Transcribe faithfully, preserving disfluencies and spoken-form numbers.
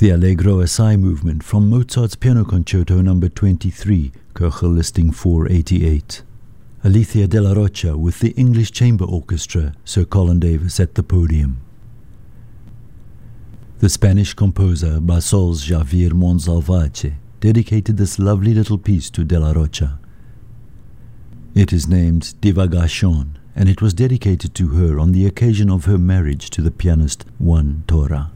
The Allegro Assai movement from Mozart's Piano Concerto number twenty-three, Köchel listing four eighty-eight. Alicia Della Rocha with the English Chamber Orchestra, Sir Colin Davis at the podium. The Spanish composer Barsols Javier Monsalvache dedicated this lovely little piece to Della Rocha. It is named Divagación, and it was dedicated to her on the occasion of her marriage to the pianist Juan Tora.